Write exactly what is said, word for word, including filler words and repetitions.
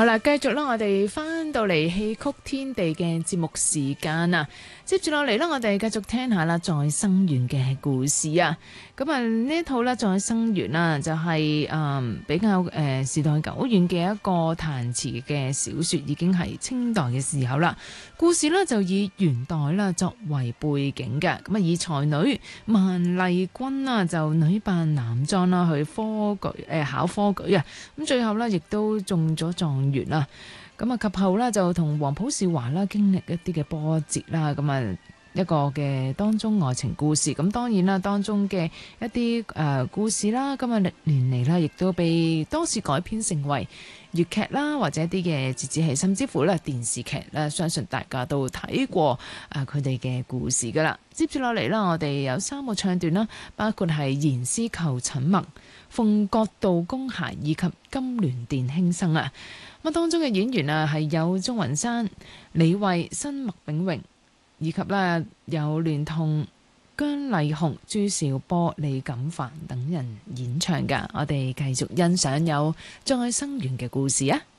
好啦，繼續啦，我哋翻到嚟戲曲天地嘅節目時間啊，接住落嚟啦，我哋繼續聽下啦，再生緣嘅故事啊。咁啊，呢一套咧，再生緣啦，就係、是、誒、嗯、比較誒、呃、時代久遠嘅一個彈詞嘅小說，已經係清代嘅時候啦。故事呢，就以元代啦作為背景嘅，咁啊以才女萬麗君啊就女扮男裝啦去科舉誒、呃、考科舉啊，咁最後呢，亦都中咗狀元啦。咁啊及後呢，就同皇甫少華啦經歷一啲嘅波折啦，咁啊一個嘅當中愛情故事。咁當然啦，當中嘅一啲誒、呃、故事啦，今日歷年嚟啦，亦都被多次改編成為粵劇啦，或者一啲嘅折子戲，甚至乎咧電視劇咧，相信大家都睇過啊佢哋嘅故事噶啦。接住落嚟啦，我哋有三個唱段啦，包括係言絲求陳默、鳳閣道公孩以及金鑾殿輕生啊。咁當中嘅演員啊係有鍾雲山、李慧、新麥炳榮，以及咧有聯同姜麗紅、朱兆波、李錦帆等人演唱噶。我哋繼續欣賞有再生緣嘅故事啊！